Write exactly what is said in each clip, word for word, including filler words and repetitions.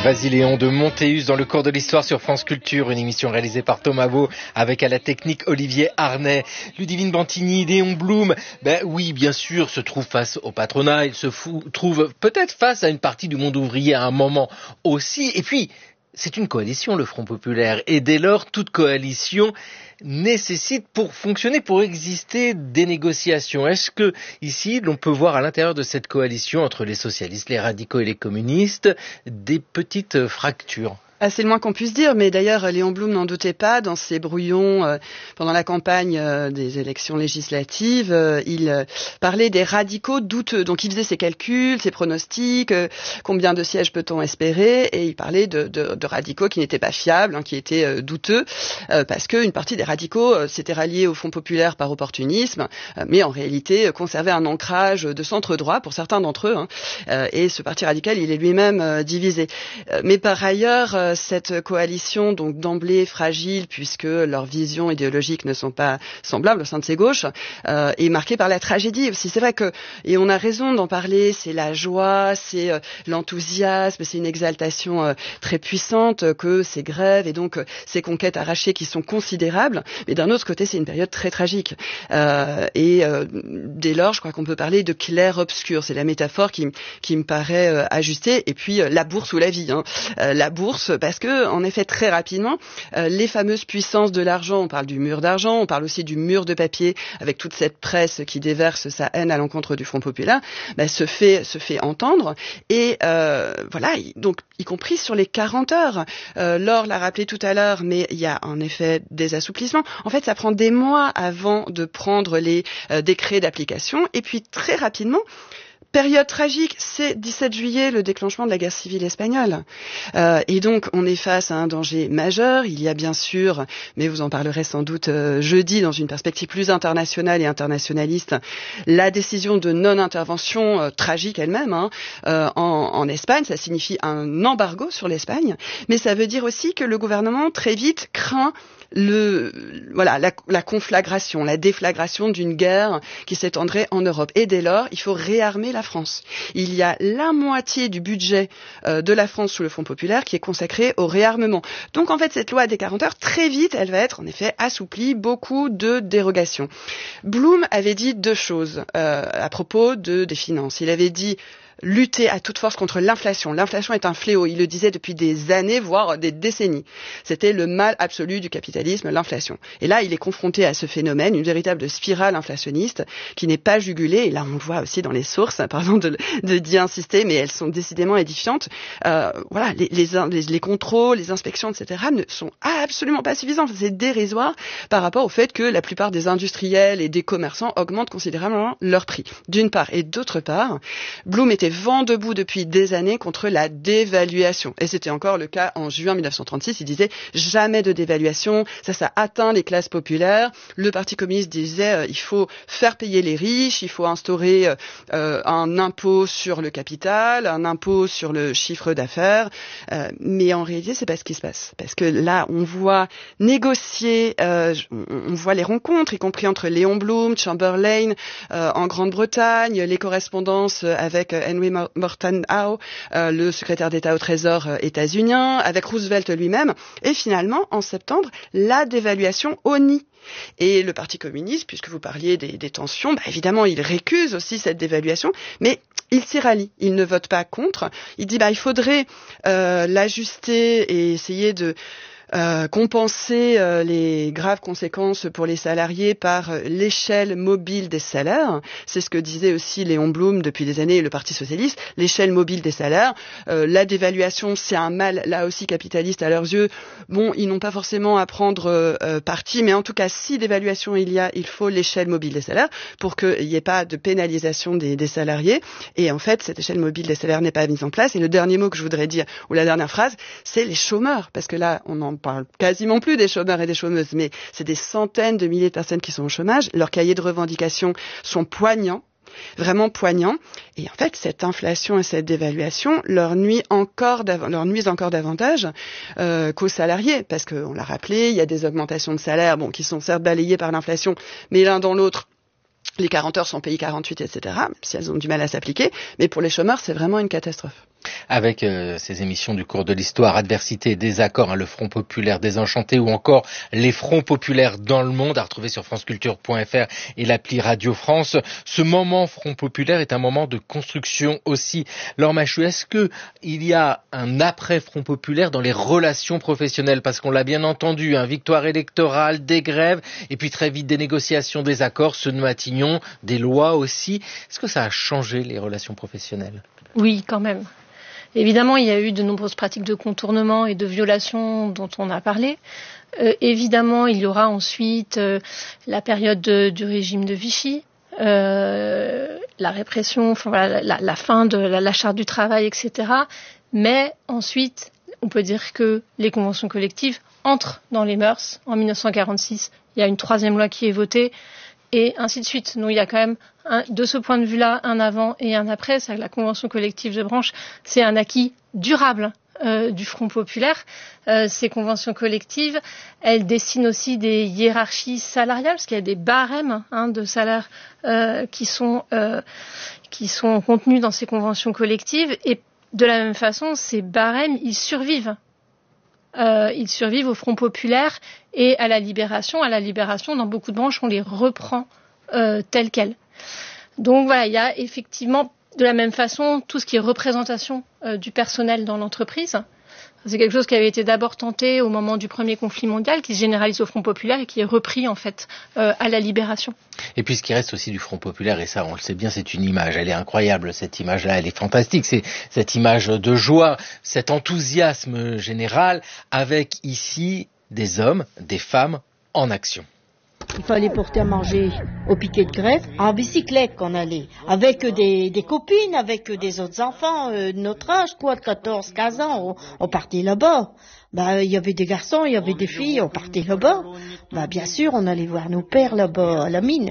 Basiléon de Montéus dans le cours de l'histoire sur France Culture, une émission réalisée par Thomas Vaux avec à la technique Olivier Arnay. Ludivine Bantigny, Léon Blum, ben oui, bien sûr, se trouve face au patronat, il se fou, trouve peut-être face à une partie du monde ouvrier à un moment aussi. Et puis, c'est une coalition, le Front Populaire, et dès lors, toute coalition nécessite pour fonctionner, pour exister, des négociations. Est-ce que ici, l'on peut voir à l'intérieur de cette coalition entre les socialistes, les radicaux et les communistes, des petites fractures ? Ah, c'est le moins qu'on puisse dire, mais d'ailleurs, Léon Blum n'en doutait pas dans ses brouillons euh, pendant la campagne euh, des élections législatives. Euh, il euh, parlait des radicaux douteux. Donc, il faisait ses calculs, ses pronostics, euh, combien de sièges peut-on espérer, et il parlait de, de, de radicaux qui n'étaient pas fiables, hein, qui étaient euh, douteux, euh, parce qu'une partie des radicaux euh, s'était ralliée au Front Populaire par opportunisme, euh, mais en réalité euh, conservait un ancrage de centre-droit pour certains d'entre eux, hein, euh, et ce parti radical, il est lui-même euh, divisé. Euh, mais par ailleurs, euh, cette coalition, donc d'emblée fragile, puisque leurs visions idéologiques ne sont pas semblables au sein de ces gauches, euh, est marquée par la tragédie aussi. C'est vrai que, et on a raison d'en parler, c'est la joie, c'est euh, l'enthousiasme, c'est une exaltation euh, très puissante que ces grèves et donc euh, ces conquêtes arrachées qui sont considérables. Mais d'un autre côté, c'est une période très tragique. Euh, et euh, dès lors, je crois qu'on peut parler de clair-obscur. C'est la métaphore qui, qui me paraît euh, ajustée. Et puis, euh, la bourse ou la vie. Hein. Euh, la bourse, parce que, en effet, très rapidement, euh, les fameuses puissances de l'argent, on parle du mur d'argent, on parle aussi du mur de papier, avec toute cette presse qui déverse sa haine à l'encontre du Front Populaire, bah, se fait se fait entendre. Et euh, voilà, donc y compris sur les quarante heures. Euh, Laure l'a rappelé tout à l'heure, mais il y a en effet des assouplissements. En fait, ça prend des mois avant de prendre les euh, décrets d'application, et puis très rapidement, période tragique, c'est dix-sept juillet, le déclenchement de la guerre civile espagnole. Euh, et donc, on est face à un danger majeur. Il y a bien sûr, mais vous en parlerez sans doute euh, jeudi, dans une perspective plus internationale et internationaliste, la décision de non-intervention euh, tragique elle-même hein, euh, en, en Espagne. Ça signifie un embargo sur l'Espagne, mais ça veut dire aussi que le gouvernement, très vite, craint le voilà la, la conflagration, la déflagration d'une guerre qui s'étendrait en Europe. Et dès lors, il faut réarmer la France. Il y a la moitié du budget euh, de la France sous le Front Populaire qui est consacré au réarmement. Donc en fait, cette loi des quarante heures, très vite, elle va être en effet assouplie, beaucoup de dérogations. Blum avait dit deux choses euh, à propos de, des finances. Il avait dit lutter à toute force contre l'inflation. L'inflation est un fléau. Il le disait depuis des années, voire des décennies. C'était le mal absolu du capitalisme, l'inflation. Et là, il est confronté à ce phénomène, une véritable spirale inflationniste qui n'est pas jugulée. Et là, on le voit aussi dans les sources, pardon de, de d'y insister, mais elles sont décidément édifiantes. Euh, voilà, les, les, les, les contrôles, les inspections, et cetera ne sont absolument pas suffisants. C'est dérisoire par rapport au fait que la plupart des industriels et des commerçants augmentent considérablement leurs prix, d'une part. Et d'autre part, Blum était vent debout depuis des années contre la dévaluation. Et c'était encore le cas en juin mille neuf cent trente-six. Il disait jamais de dévaluation, ça, ça atteint les classes populaires. Le Parti communiste disait euh, il faut faire payer les riches, il faut instaurer euh, un impôt sur le capital, un impôt sur le chiffre d'affaires. Euh, mais en réalité, c'est pas ce qui se passe. Parce que là, on voit négocier, euh, on voit les rencontres, y compris entre Léon Blum, Chamberlain euh, en Grande-Bretagne, les correspondances avec euh, Henry Morton Howe, euh, le secrétaire d'État au Trésor euh, états-unien, avec Roosevelt lui-même, et finalement, en septembre, la dévaluation au nid. Et le Parti communiste, puisque vous parliez des, des tensions, bah évidemment, il récuse aussi cette dévaluation, mais il s'y rallie. Il ne vote pas contre. Il dit bah il faudrait euh, l'ajuster et essayer de Euh, compenser euh, les graves conséquences pour les salariés par euh, l'échelle mobile des salaires. C'est ce que disait aussi Léon Blum depuis des années et le Parti socialiste, l'échelle mobile des salaires. Euh, la dévaluation, c'est un mal, là aussi, capitaliste à leurs yeux. Bon, ils n'ont pas forcément à prendre euh, parti, mais en tout cas, si dévaluation il y a, il faut l'échelle mobile des salaires pour qu'il n'y ait pas de pénalisation des, des salariés. Et en fait, cette échelle mobile des salaires n'est pas mise en place. Et le dernier mot que je voudrais dire, ou la dernière phrase, c'est les chômeurs. Parce que là, on en parle quasiment plus des chômeurs et des chômeuses, mais c'est des centaines de milliers de personnes qui sont au chômage. Leurs cahiers de revendications sont poignants, vraiment poignants. Et en fait, cette inflation et cette dévaluation leur nuit encore, dav- leur nuisent encore davantage euh, qu'aux salariés, parce qu'on l'a rappelé, il y a des augmentations de salaire, bon, qui sont certes balayées par l'inflation, mais l'un dans l'autre, les quarante heures sont payées quarante-huit, et cetera, même si elles ont du mal à s'appliquer. Mais pour les chômeurs, c'est vraiment une catastrophe. Avec euh, ces émissions du cours de l'histoire, Adversité et Désaccord, hein, le Front populaire désenchanté ou encore les Fronts populaires dans le monde, à retrouver sur franceculture point f r et l'appli Radio France. Ce moment Front populaire est un moment de construction aussi. Laure Machut, est-ce que il y a un après Front populaire dans les relations professionnelles? Parce qu'on l'a bien entendu, hein, victoire électorale, des grèves et puis très vite des négociations, des accords, ceux de Matignon, des lois aussi. Est-ce que ça a changé les relations professionnelles? Oui, quand même. Évidemment, il y a eu de nombreuses pratiques de contournement et de violation dont on a parlé. Euh, évidemment, il y aura ensuite euh, la période de, du régime de Vichy, euh, la répression, enfin, voilà, la, la fin de la, la charte du travail, et cetera. Mais ensuite, on peut dire que les conventions collectives entrent dans les mœurs. En dix-neuf cent quarante-six, il y a une troisième loi qui est votée. Et ainsi de suite. Donc il y a quand même, un, de ce point de vue-là, un avant et un après. C'est-à-dire que la convention collective de branche, c'est un acquis durable euh, du Front populaire. Euh, ces conventions collectives, elles dessinent aussi des hiérarchies salariales, parce qu'il y a des barèmes hein, de salaire euh, qui sont euh, qui sont contenus dans ces conventions collectives. Et de la même façon, ces barèmes, ils survivent. Euh, ils survivent au Front populaire et à la Libération. À la Libération, dans beaucoup de branches, on les reprend euh, telles quelles. Donc voilà, il y a effectivement, de la même façon, tout ce qui est représentation euh, du personnel dans l'entreprise. C'est quelque chose qui avait été d'abord tenté au moment du premier conflit mondial, qui se généralise au Front populaire et qui est repris en fait euh, à la Libération. Et puis ce qui reste aussi du Front populaire, et ça on le sait bien, c'est une image, elle est incroyable cette image-là, elle est fantastique, c'est cette image de joie, cet enthousiasme général, avec ici des hommes, des femmes en action. Il fallait porter à manger au piquet de grève, en bicyclette qu'on allait, avec des, des copines, avec des autres enfants euh, de notre âge, quoi, de quatorze, quinze ans, on, on partait là-bas. Bah, il y avait des garçons, il y avait des filles, on partait là-bas. Bah, bien sûr, on allait voir nos pères là-bas, à la mine.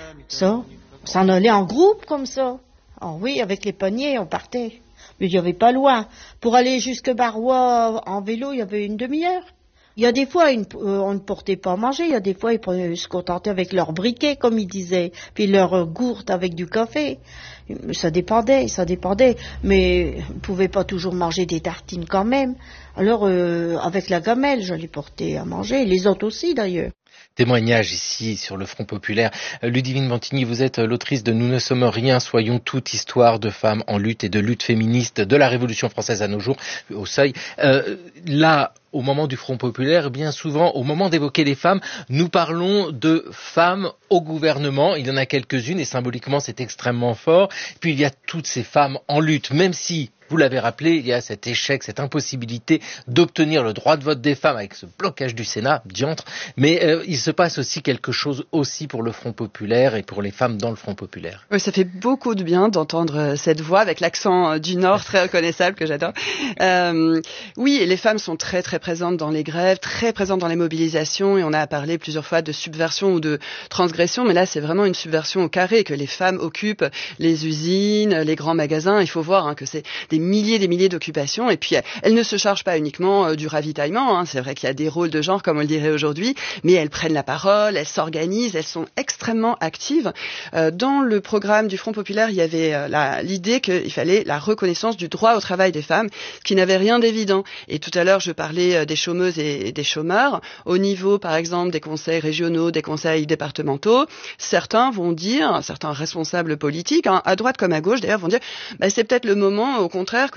Ça, on s'en allait en groupe comme ça. Oh oui, avec les paniers, on partait. Mais il n'y avait pas loin. Pour aller jusque Barrois en vélo, il y avait une demi-heure. Il y a des fois, une, euh, on ne portait pas à manger. Il y a des fois, ils se contentaient avec leur briquet, comme ils disaient, puis leur euh, gourde avec du café. Ça dépendait, ça dépendait. Mais on ne pouvait pas toujours manger des tartines quand même. Alors, euh, avec la gamelle, je les portais à manger. Les autres aussi, d'ailleurs. Témoignage ici sur le Front populaire. Ludivine Bantigny, vous êtes l'autrice de Nous ne sommes rien, soyons toutes, histoire de femmes en lutte et de lutte féministe de la Révolution française à nos jours, au seuil. Euh, là, au moment du Front populaire, bien souvent, au moment d'évoquer les femmes, nous parlons de femmes au gouvernement. Il y en a quelques-unes et symboliquement c'est extrêmement fort. Puis il y a toutes ces femmes en lutte, même si, vous l'avez rappelé, il y a cet échec, cette impossibilité d'obtenir le droit de vote des femmes avec ce blocage du Sénat, diantre. Mais euh, il se passe aussi quelque chose aussi pour le Front populaire et pour les femmes dans le Front populaire. Oui, ça fait beaucoup de bien d'entendre cette voix avec l'accent du Nord très reconnaissable que j'adore. Euh, oui, les femmes sont très très présentes dans les grèves, très présentes dans les mobilisations et on a parlé plusieurs fois de subversion ou de transgression, mais là c'est vraiment une subversion au carré que les femmes occupent les usines, les grands magasins. Il faut voir hein, que c'est des milliers des milliers d'occupations et puis elles ne se chargent pas uniquement euh, du ravitaillement, hein. C'est vrai qu'il y a des rôles de genre comme on le dirait aujourd'hui, mais elles prennent la parole, elles s'organisent, elles sont extrêmement actives. Euh, dans le programme du Front populaire, il y avait euh, la, l'idée qu'il fallait la reconnaissance du droit au travail des femmes, ce qui n'avait rien d'évident. Et tout à l'heure, je parlais euh, des chômeuses et des chômeurs. Au niveau, par exemple, des conseils régionaux, des conseils départementaux, certains vont dire, certains responsables politiques, hein, à droite comme à gauche d'ailleurs, vont dire bah, c'est peut-être le moment, au contraire,